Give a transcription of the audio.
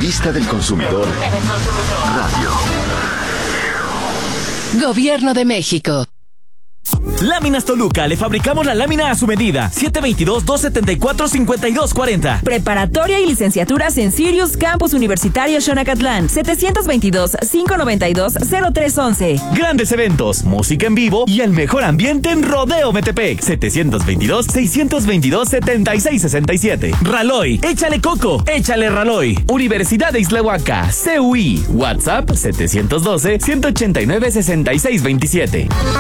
Vista del Consumidor Radio. Gobierno de México. Láminas Toluca, le fabricamos la lámina a su medida. 722-274-5240. Preparatoria y licenciaturas en Sirius Campus Universitario Xonacatlán. 722-592-0311. Grandes eventos, música en vivo y el mejor ambiente en Rodeo Metepec. 722-622-7667. Raloy, échale coco, échale Raloy. Universidad de Islahuaca, CUI. WhatsApp 712-189-6627.